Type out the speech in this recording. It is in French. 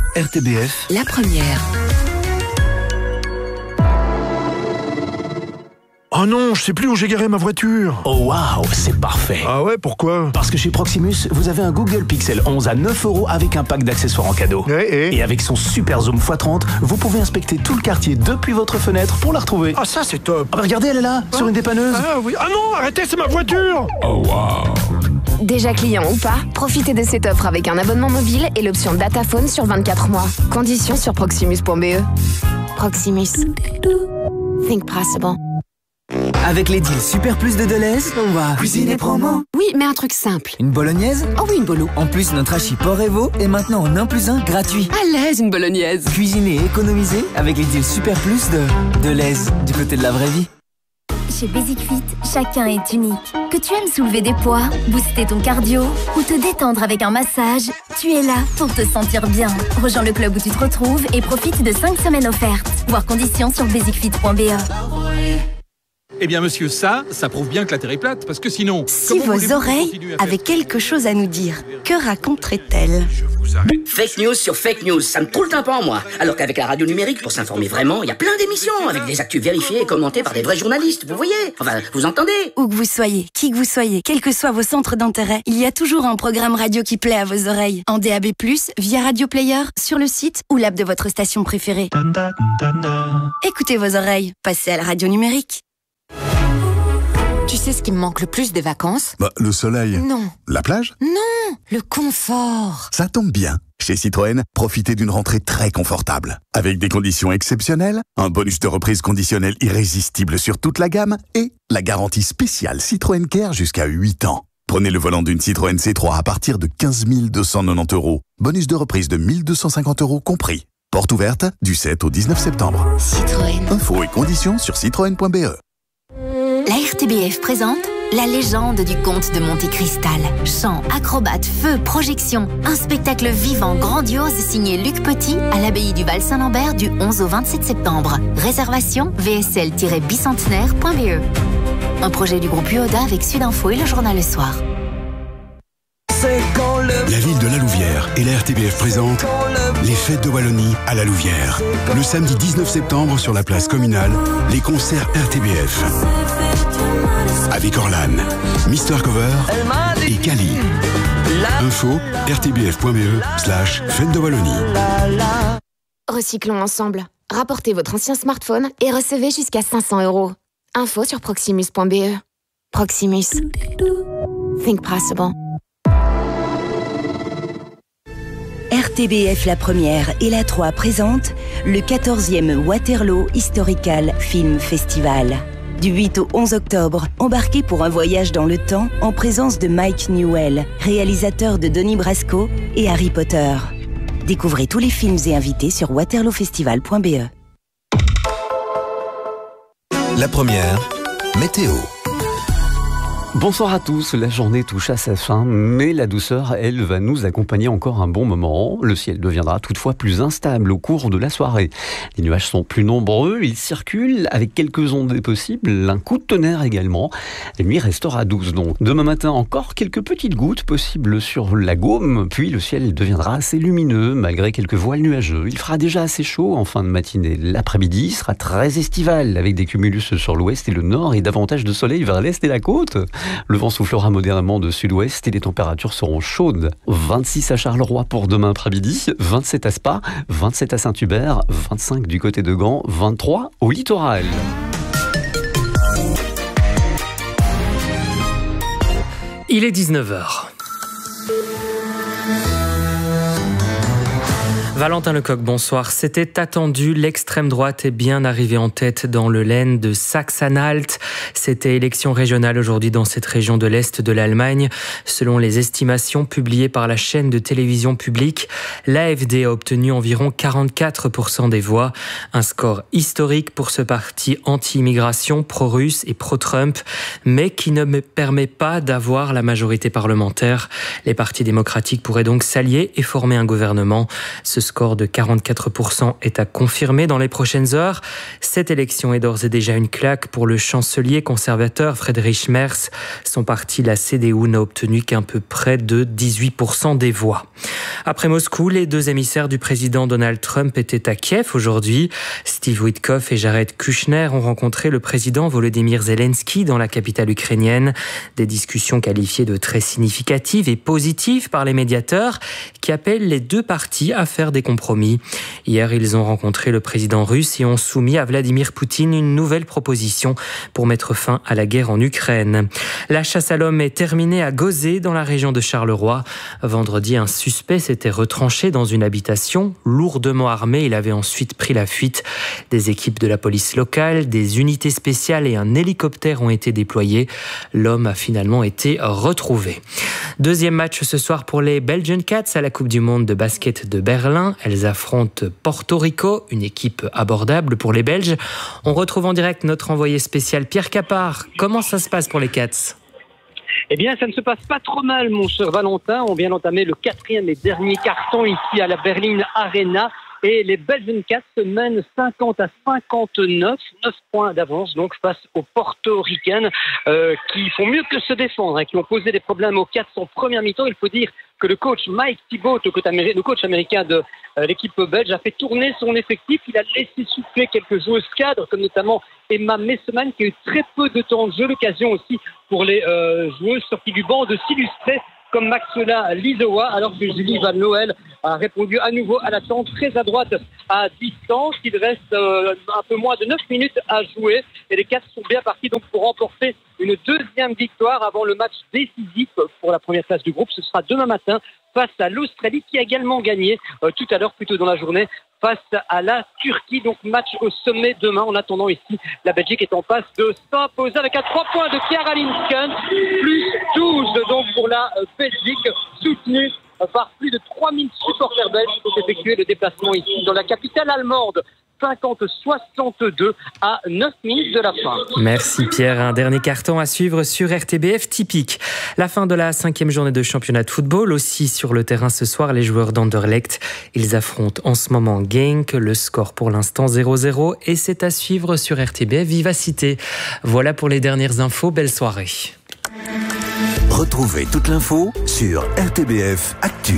RTBF, la première. Oh non, je sais plus où j'ai garé ma voiture. Oh waouh, c'est parfait. Ah ouais, pourquoi? Parce que chez Proximus, vous avez un Google Pixel 11 à 9 € avec un pack d'accessoires en cadeau. Et avec son super zoom x30, vous pouvez inspecter tout le quartier depuis votre fenêtre pour la retrouver. Ah ça c'est top. Ah bah regardez, elle est là, sur une dépanneuse. Ah oui. Ah non, arrêtez, c'est ma voiture. Oh waouh. Déjà client ou pas, profitez de cette offre avec un abonnement mobile et l'option Dataphone sur 24 mois. Conditions sur proximus.be. Proximus. Think possible. Avec les deals Super Plus de Deleuze, on va cuisiner promo. Oui, mais un truc simple. Une bolognaise? Oh oui, une bolo. En plus, notre hachis porc Evo est maintenant en 1+1 gratuit. À l'aise, une bolognaise. Cuisiner et économiser avec les deals Super Plus de Deleuze, du côté de la vraie vie. Chez Basic Fit, chacun est unique. Que tu aimes soulever des poids, booster ton cardio ou te détendre avec un massage, tu es là pour te sentir bien. Rejoins le club où tu te retrouves et profite de 5 semaines offertes. Voir conditions sur basicfit.be. Eh bien, monsieur, ça prouve bien que la Terre est plate, parce que sinon... Si vos oreilles avaient quelque chose à nous dire, que raconteraient-elles? Fake news sur fake news, ça me troule le tympan, moi. Alors qu'avec la radio numérique, pour s'informer vraiment, il y a plein d'émissions, avec des actus vérifiées et commentées par des vrais journalistes, vous voyez? Enfin, vous entendez? Où que vous soyez, qui que vous soyez, quels que soient vos centres d'intérêt, il y a toujours un programme radio qui plaît à vos oreilles. En DAB+, via Radio Player, sur le site ou l'app de votre station préférée. Écoutez vos oreilles, passez à la radio numérique. Tu sais ce qui me manque le plus des vacances? Le soleil. Non. La plage? Non, le confort. Ça tombe bien. Chez Citroën, profitez d'une rentrée très confortable. Avec des conditions exceptionnelles, un bonus de reprise conditionnel irrésistible sur toute la gamme et la garantie spéciale Citroën Care jusqu'à 8 ans. Prenez le volant d'une Citroën C3 à partir de 15 290 €. Bonus de reprise de 1 250 € compris. Porte ouverte du 7 au 19 septembre. Citroën. Infos et conditions sur citroën.be. La RTBF présente la légende du comte de Monte Cristal. Chant, acrobates, feu, projection. Un spectacle vivant, grandiose signé Luc Petit à l'abbaye du Val-Saint-Lambert du 11 au 27 septembre. Réservation vsl-bicentenaire.be. Un projet du groupe UODA avec Sudinfo et le journal Le Soir. La ville de La Louvière et la RTBF présente les fêtes de Wallonie à La Louvière. Le samedi 19 septembre sur la place communale, les concerts RTBF. Avec Orlan, Mister Cover et Kali. Info rtbf.be/fête de Wallonie. Recyclons ensemble. Rapportez votre ancien smartphone et recevez jusqu'à 500 €. Info sur proximus.be. Proximus. Think possible. RTBF La Première et La 3 présentent le 14e Waterloo Historical Film Festival. Du 8 au 11 octobre, embarquez pour un voyage dans le temps en présence de Mike Newell, réalisateur de Donnie Brasco et Harry Potter. Découvrez tous les films et invités sur waterloofestival.be. la première, météo. Bonsoir à tous, la journée touche à sa fin, mais la douceur, elle, va nous accompagner encore un bon moment. Le ciel deviendra toutefois plus instable au cours de la soirée. Les nuages sont plus nombreux, ils circulent avec quelques ondées possibles, un coup de tonnerre également. La nuit restera douce donc. Demain matin, encore quelques petites gouttes possibles sur la Gaume, puis le ciel deviendra assez lumineux malgré quelques voiles nuageux. Il fera déjà assez chaud en fin de matinée. L'après-midi sera très estival avec des cumulus sur l'ouest et le nord et davantage de soleil vers l'est et la côte. Le vent soufflera modérément de sud-ouest et les températures seront chaudes. 26 à Charleroi pour demain après-midi, 27 à Spa, 27 à Saint-Hubert, 25 du côté de Gand, 23 au littoral. Il est 19h. Valentin Lecoq, bonsoir. C'était attendu, l'extrême droite est bien arrivée en tête dans le L'aisne de Saxe-Anhalt. C'était élection régionale aujourd'hui dans cette région de l'Est de l'Allemagne. Selon les estimations publiées par la chaîne de télévision publique, l'AfD a obtenu environ 44% des voix. Un score historique pour ce parti anti-immigration, pro-russe et pro-Trump, mais qui ne permet pas d'avoir la majorité parlementaire. Les partis démocratiques pourraient donc s'allier et former un gouvernement. Ce score de 44% est à confirmer dans les prochaines heures. Cette élection est d'ores et déjà une claque pour le chancelier conservateur Friedrich Merz. Son parti, la CDU, n'a obtenu qu'un peu près de 18% des voix. Après Moscou, les deux émissaires du président Donald Trump étaient à Kiev aujourd'hui. Steve Witkoff et Jared Kushner ont rencontré le président Volodymyr Zelensky dans la capitale ukrainienne. Des discussions qualifiées de très significatives et positives par les médiateurs qui appellent les deux parties à faire des compromis. Hier, ils ont rencontré le président russe et ont soumis à Vladimir Poutine une nouvelle proposition pour mettre fin à la guerre en Ukraine. La chasse à l'homme est terminée à Gauzé, dans la région de Charleroi. Vendredi, un suspect s'était retranché dans une habitation. Lourdement armé, il avait ensuite pris la fuite. Des équipes de la police locale, des unités spéciales et un hélicoptère ont été déployés. L'homme a finalement été retrouvé. Deuxième match ce soir pour les Belgian Cats à la Coupe du Monde de basket de Berlin. Elles affrontent Porto Rico, une équipe abordable pour les Belges. On retrouve en direct notre envoyé spécial Pierre Capard. Comment ça se passe pour les Cats ? Eh bien, ça ne se passe pas trop mal, mon cher Valentin. On vient d'entamer le 4e et dernier carton ici à la Berlin Arena. Et les Belgian Cats mènent 50 à 59, 9 points d'avance donc face aux portoricaines qui font mieux que se défendre, qui ont posé des problèmes aux Cats en première mi-temps. Il faut dire que le coach Mike Thibault, le coach américain de l'équipe belge, a fait tourner son effectif. Il a laissé souffler quelques joueuses cadres, comme notamment Emma Messeman, qui a eu très peu de temps de jeu. L'occasion aussi pour les joueuses sorties du banc de s'illustrer, comme Maxwella Lizowa, alors que Julie Van Loel a répondu à nouveau à l'attente, très à droite à distance. Il reste un peu moins de 9 minutes à jouer et les Cats sont bien partis donc pour remporter une deuxième victoire avant le match décisif pour la première place du groupe. Ce sera demain matin face à l'Australie qui a également gagné tout à l'heure, plus tôt dans la journée, face à la Turquie. Donc match au sommet demain. En attendant ici, la Belgique est en passe de s'imposer avec un 3 points de Chiara Linsken, plus 12 donc pour la Belgique, soutenue par plus de 3000 supporters belges qui ont effectué le déplacement ici dans la capitale allemande. 50-62 à 9 minutes de la fin. Merci Pierre. Un dernier carton à suivre sur RTBF typique. La fin de la 5e journée de championnat de football. Aussi sur le terrain ce soir, les joueurs d'Anderlecht. Ils affrontent en ce moment Genk. Le score pour l'instant 0-0 et c'est à suivre sur RTBF Vivacité. Voilà pour les dernières infos. Belle soirée. Retrouvez toute l'info sur RTBF Actu.